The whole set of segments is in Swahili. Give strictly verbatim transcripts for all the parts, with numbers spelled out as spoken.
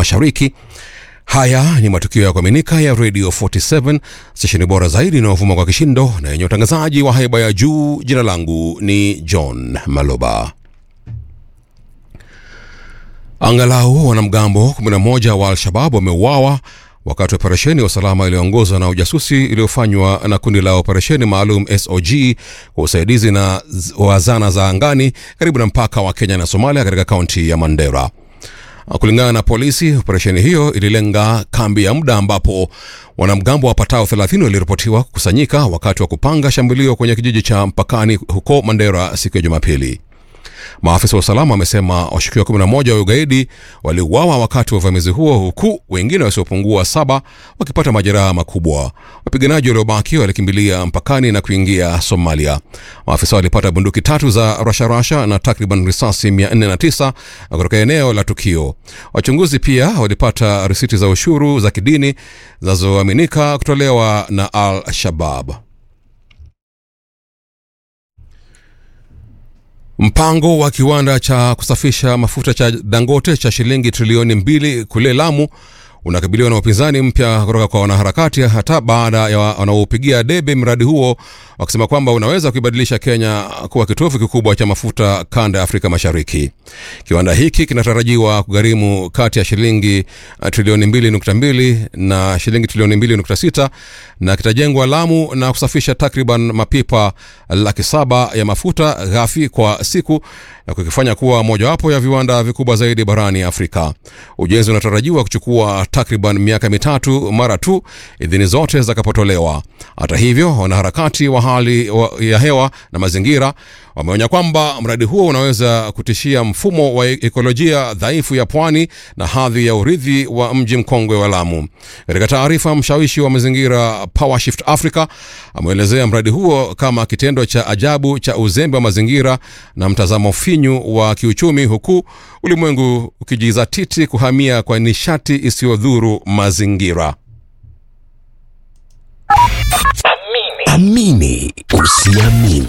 Mashariki. Haya ni matukio ya kuaminika ya Radio arobaini na saba, stesheni bora zaidi inayovuma kwa kishindo na yenye utangazaji wa haiba ya juu. Jina langu ni John Maloba. Angalau wanamgambo kumi na moja wa Al-Shabaab wameuawa wakati wa operesheni ya usalama iliyoongozwa na ujasusi iliyofanywa na kundi la operesheni maalum S O G kwa usaidizi na wa zana za angani karibu na mpaka wa Kenya na Somalia katika kaunti ya Mandera. Kulingana na polisi, operesheni hiyo ililenga kambi ya muda ambapo wanamgambo wapatao thelathini waliripotiwa kukusanyika wakati wa kupanga shambulio kwenye kijiji cha mpakani huko Mandera siku ya Jumapili. Maafisa wa usalama wamesema washukiwa kumi na moja wa ugaidi waliuawa wakati wa uvamizi huo, huku wengine wasiopungua saba wakipata majeraha makubwa. Wapiganaji waliobaki walikimbilia mpakani na kuingia Somalia. Maafisa walipata bunduki tatu za rasharasha na takriban risasi mia nne na tisa kutoka eneo la tukio. Wachunguzi pia walipata risiti za ushuru za kidini zinazoaminika kutolewa na Al-Shabaab. Mpango wa kiwanda cha kusafisha mafuta cha Dangote cha shilingi trilioni mbili kule Lamu unakabiliwa na upinzani mpya kutoka kwa wanaharakati, hata baada ya wanaopigia debe mradi huo wakisema kwamba unaweza kuibadilisha Kenya kuwa kitovu kikubwa cha mafuta kanda ya Afrika Mashariki. Kiwanda hiki kinatarajiwa kugharimu kati ya shilingi trilioni mbili nukta mbili na shilingi trilioni mbili nukta sita na kitajengwa Lamu na kusafisha takriban mapipa laki saba ya mafuta ghafi kwa siku, na kukifanya kuwa mojawapo ya viwanda vikubwa zaidi barani Afrika. Ujenzi unatarajiwa kuchukua takriban miaka mitatu mara tu idhini zote zitakapotolewa. Hata hivyo, wanaharakati wa hali ya hewa na mazingira wameonya kwamba mradi huo unaweza kutishia mfumo wa ekolojia dhaifu ya pwani na hadhi ya urithi wa mji mkongwe wa Lamu. Katika taarifa, mshawishi wa mazingira PowerShift Africa ameelezea mradi huo kama kitendo cha ajabu cha uzembe wa mazingira na mtazamo finyu wa kiuchumi, huku ulimwengu ukijizatiti kuhamia kwa nishati isiyodhuru mazingira. Amini usiamini.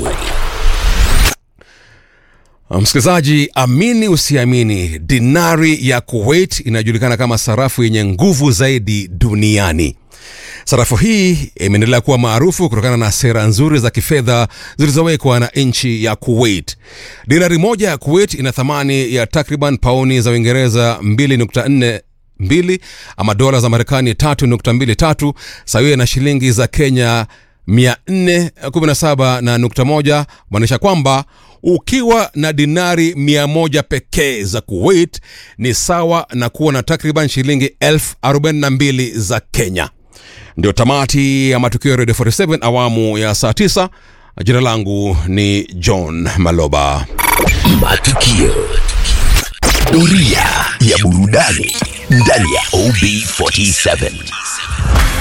Msikilizaji, amini usiamini, dinari ya Kuwait inajulikana kama sarafu yenye nguvu zaidi duniani. Sarafu hii imeendelea kuwa maarufu kutokana na sera nzuri za kifedha zilizowekwa na nchi ya Kuwait. Dinari moja ya Kuwait ina thamani ya takriban pauni za Uingereza mbili nukta nne mbili ama dola za Marekani tatu nukta mbili tatu, sawia na shilingi za Kenya mia nne kumi na saba na nukta moja, maanisha kwamba ukiwa na dinari mia moja pekee za Kuwait ni sawa na kuwa na takriban shilingi elfu arobaini na mbili za Kenya. Ndio tamati ya matukio ya Radio arobaini na saba awamu ya saa tisa. Jina langu ni John Maloba. Matukio. Doria ya burudani ndani ya O B arobaini na saba.